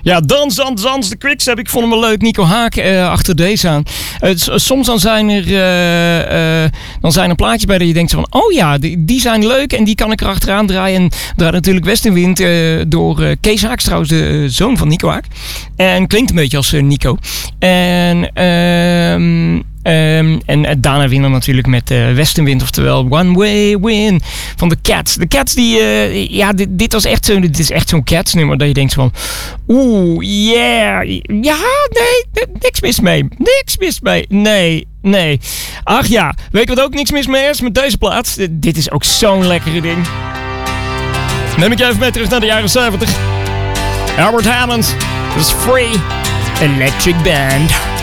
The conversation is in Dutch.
Ja, Dans de Quickstep. Ik vond hem wel leuk. Nico Haak achter deze aan. Soms dan zijn er plaatjes bij dat je denkt van... Oh ja, die zijn leuk en die kan ik erachteraan draaien. En draait natuurlijk Westenwind door Kees Haak, trouwens de zoon van Nico Haak. En klinkt een beetje als Nico. En daarna winnen natuurlijk met Westenwind, oftewel One Way Win van de Cats. De Cats dit was echt dit is echt zo'n Cats nummer dat je denkt van, oeh, yeah, ja, nee, niks mis mee. Nee. Ach ja, weet je wat ook niks mis mee is met deze plaats? Dit is ook zo'n lekkere ding. Neem ik je even mee terug naar de jaren 70. Albert Hammond, dat is Free Electric Band.